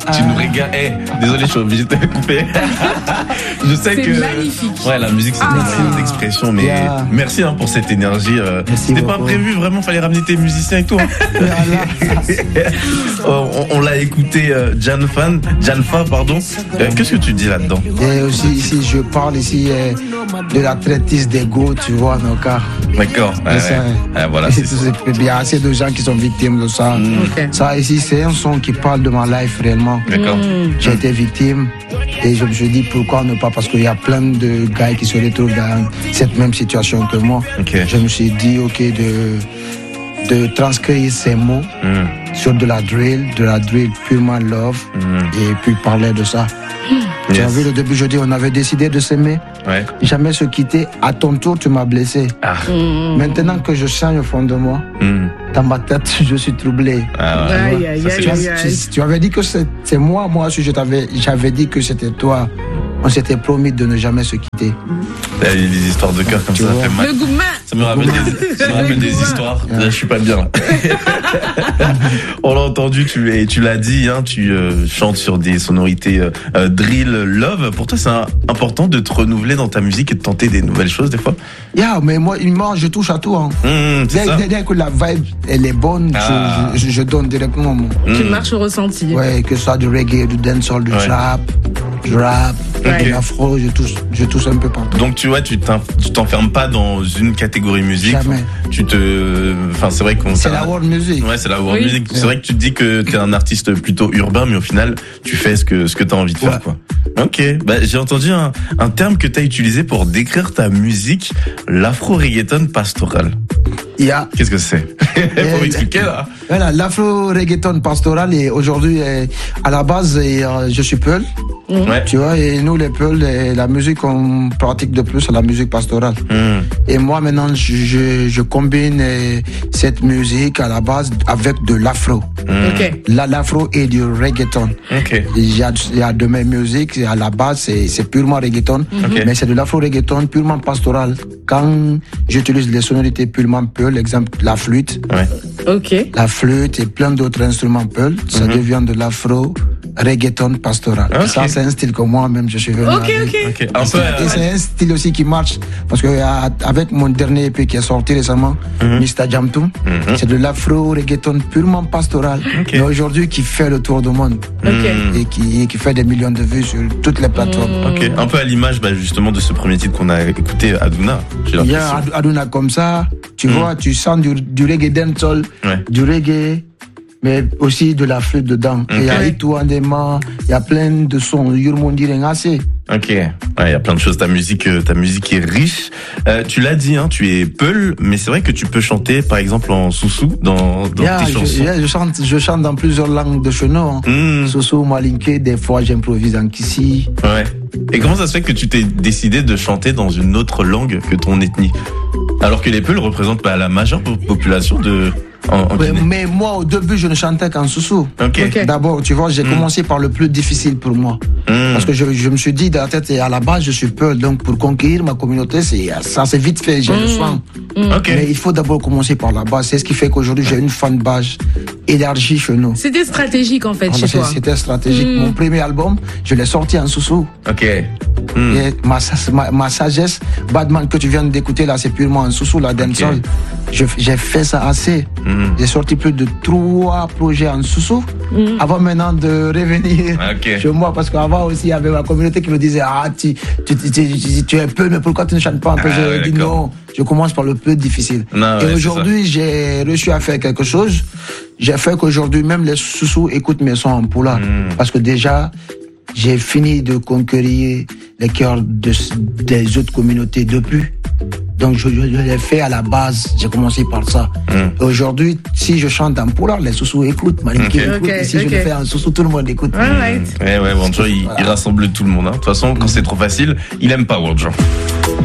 Tu nous régales. Désolé, je suis obligé de te couper. Je sais c'est que. magnifique. Ouais, la musique, c'est un moyen d'expression, mais merci pour cette énergie. C'était pas prévu, vraiment, fallait ramener tes musiciens et tout. On l'a écouté, Janfa, pardon. Qu'est-ce que tu dis là-dedans? Et aussi, ici, je parle ici de la traitise d'ego, tu vois, dans le cas. D'accord. Voilà. Il y a assez de gens qui sont victimes de ça. Ça, ici, c'est un son qui parle de ma life réellement. D'accord. J'ai été victime et je me suis dit pourquoi ne pas, parce qu'il y a plein de gars qui se retrouvent dans cette même situation que moi. Je me suis dit de transcrire ces mots sur de la drill purement love et puis parler de ça. Tu as vu, le début, je dis, on avait décidé de s'aimer, jamais se quitter. À ton tour, tu m'as blessé. Maintenant que je change au fond de moi, dans ma tête, je suis troublé. Tu avais dit que c'est moi aussi, j'avais dit que c'était toi. On s'était promis de ne jamais se quitter. Il y a des histoires de cœur comme ça, ça fait mal. Ça me rappelle des histoires. Je suis pas bien là. On l'a entendu, tu l'as dit, tu chantes sur des sonorités drill, love. Pour toi, c'est important de te renouveler dans ta musique et de tenter des nouvelles choses des fois. Mais moi, je touche à tout. Dès que la vibe elle est bonne, je donne directement. Tu marches au ressenti. Ouais, que ce soit du reggae, du dancehall, du trap, du rap. L'afro, je touche un peu partout. Donc tu vois, tu t'enfermes pas dans une catégorie musique. Jamais. C'est vrai qu'on. C'est la world music. Ouais, c'est la world music. C'est vrai que tu te dis que t'es un artiste plutôt urbain, mais au final, tu fais ce que t'as envie de faire, quoi. Ok. J'ai entendu un terme que t'as utilisé pour décrire ta musique, l'afro-reggaeton pastoral. Qu'est-ce que c'est? Faut m'expliquer là. Voilà, l'afro-reggaeton pastoral et aujourd'hui, à la base, je suis Peul. Tu vois, et nous les Peuls, la musique qu'on pratique de plus, c'est la musique pastorale. Et moi maintenant, je combine cette musique à la base avec de l'afro. L'afro et du reggaeton. Il y a de mes musiques, à la base c'est purement reggaeton, mais c'est de l'afro-reggaeton purement pastoral. Quand j'utilise les sonorités purement Peul, exemple la flûte, la flûte et plein d'autres instruments Peul, ça devient de l'afro reggaeton pastoral. Ça, c'est un style que moi-même je suis venu avec. Et c'est un style aussi qui marche parce que avec mon dernier EP qui est sorti récemment, Mr. Jamtoum, c'est de l'afro reggaeton purement pastoral, mais aujourd'hui qui fait le tour du monde et qui fait des millions de vues sur toutes les plateformes. Un peu à l'image justement de ce premier titre qu'on a écouté, Aduna. Il y a Aduna comme ça, tu vois, tu sens du reggae dancehall, du reggae, mais aussi de la flûte dedans. Et il y a Itouandema, il y a plein de sons, Yurmondi Rengase. Il y a plein de choses. Ta musique est riche. Tu l'as dit, tu es Peul, mais c'est vrai que tu peux chanter, par exemple, en soussou dans tes chansons. Je chante dans plusieurs langues de chenot. Soussou, malinké, des fois j'improvise en kissi. Et comment ça se fait que tu t'es décidé de chanter dans une autre langue que ton ethnie? Alors que les Peuls représentent la majeure population de... mais moi, au début, je ne chantais qu'en soussou. D'abord, tu vois, j'ai commencé par le plus difficile pour moi. Parce que je me suis dit, dans la tête, à la base, je suis Peul. Donc, pour conquérir ma communauté, ça c'est vite fait, j'ai le soin. Mais il faut d'abord commencer par la base. C'est ce qui fait qu'aujourd'hui, j'ai une fanbase élargie chez nous. C'était stratégique, en fait, chez toi. C'était stratégique. Mon premier album, je l'ai sorti en soussou. Et ma sagesse, Badman, que tu viens d'écouter là, c'est purement en soussou, la dancehall. J'ai fait ça assez. J'ai sorti plus de 3 projets en soussou avant maintenant de revenir chez moi, parce qu'avant aussi il y avait ma communauté qui me disait tu es peu, mais pourquoi tu ne chantes pas un peu? J'ai dit non, je commence par le plus difficile. Et aujourd'hui j'ai réussi à faire quelque chose. J'ai fait qu'aujourd'hui même les soussous écoutent mes sons en poula, parce que déjà j'ai fini de conquérir les cœurs des autres communautés depuis. Donc je l'ai fait à la base, j'ai commencé par ça. Aujourd'hui, si je chante en poula, les soussous écoutent, Malinké écoute, et si je le fais en soussou, tout le monde écoute. Wardjo, il rassemble tout le monde. De toute façon, quand c'est trop facile, il aime pas Wardjo.